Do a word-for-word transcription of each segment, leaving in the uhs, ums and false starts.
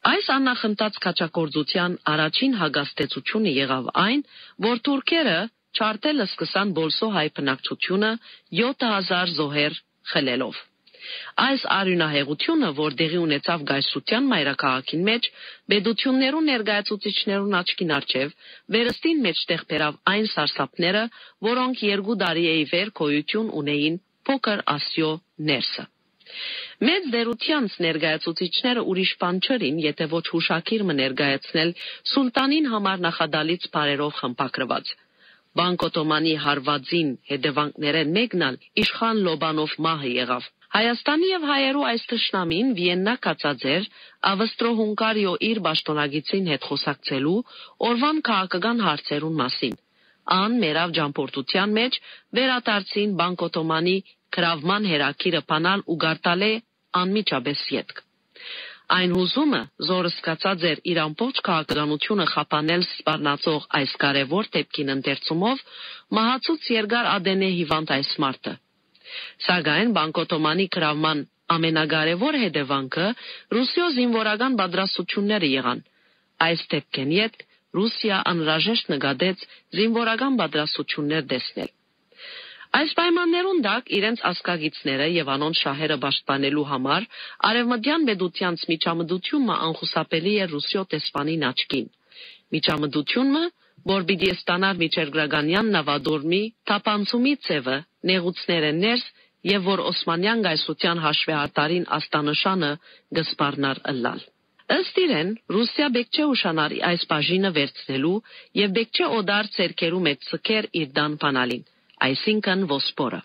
Այս աննախընթաց քաջագործության առաջին հագաստեցությունը եղավ այն, որ թուրքերը չարտելը սկսան Բոլսո հայ բնակչությունը յոթ հազար զոհեր խլելով։ Այս արյունահեղությունը, որ դեղի ունեցավ գայսրության մայրաքաղաքին մեջ, բեդություններու ներկայացուցիչներուն աչքին առջև վերստին մեջտեղ բերավ այն սարսափները, որոնք երկու տարի էի վեր գոյություն ունեին փոքր Ասիո ներսը։ Մեծ դերությանց ներկայացուցիչները ուրիշ բան չրին, եթե ոչ հուշակիր մը ներկայացնել սուլտանին համար նախադալից բարերով խմբագրված։ Բանկ Օթոմանի հարվածին հետևանքներեն մեկն ալ իշխան Լոբանով մահը եղավ։ Հայաստանի եւ հայերու այս թշնամին Վիեննա կացած էր Ավստրո-Հունգարիո իր պաշտոնագիտին հետ խոսակցելու օրվան քաղաքական հարցերուն մասին։ Ան մերավ ճամփորդության մեջ վերադարձին Բանկ Օթոմանի գրավման հերակիրը բանալ ու գարտալե անմիջապես ետք։ Այն հուզումը, զորը սկացած էր իր ամբողջ քաղաքականությունը խափանել սպառնացող այս կարևոր դեպքին ընթերցումով, մահացուց երկար ադենե հիվանդ այս մարդը։ Սակայն Բանկ Օթոմանի գրավման ամենակարևոր հետևանքը Ռուսիո զինվորական պատրաստությունները եղան։ Այս դեպքեն յետ Ռուսիա անհրաժեշտ նկատեց զինվորական պատրաստություններ տեսնել։ Այս պայմաններուն տակ իրենց ասկագիցները եւ անոնց շահերը պաշտպանելու համար արևմտյան պետությանց միջամտությունը անխուսափելի է Ռուսիո տեսփանին աչքին։ Միջամտությունը, որ պիտի ստանար միջերգրականյան նավադորմի թափանցումի ծևը, նեղուցները ներս եւ որ Օսմանյան գայսրության հաշվեհարդարին աստանշանը գսպառնար ըլլալ։ Ըստ իրեն, Ռուսիա բեք չէ ուշանարի այս բաժինը վերցնելու եւ բեք չէ օդար ցերկերու մեջ ցկեր իր դան բանալին, այսինքն Վոսպորը։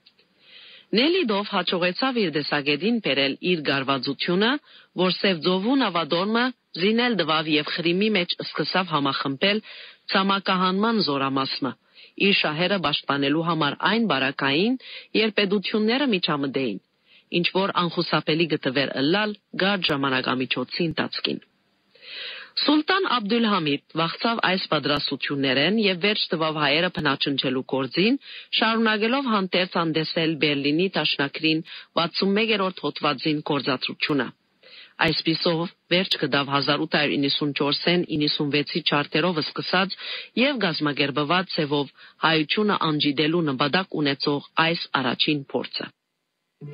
Նելիդով հաջողեցավ իր դեսագետին բերել իր գարվացությունը, որ Սևձովու նավադորմը զինել դվավ եւ Խրիմի մեջ սկսավ համախմբել ցամաքահանման զորամասը, իր շահերը պաշտպանելու համար այն բարակային, երբ պետությունները միջամտեին, ինչ որ անխուսափելի գտվեր ըլլալ գար ժամանակամիջոցի ընթացքին։ Սուլտան Աբդուլհամիդ վախցավ այս պատրաստություններեն եւ վերջ տվավ հայերը բնաճնչելու գործին, շարունակելով հանդերձ հանդեսել Բերլինի դաշնակրին վաթսունմեկերորդ հոդվածին գործադրությունը։ Այսպիսով վերջ կդավ հազար ութ հարյուր իննսունչորսին իննսունվեցի չարտերով սկսած եւ գազմագերբված ցևով հայությունը անջիդելու նպատակ ունեցող այս առաջին փորձը։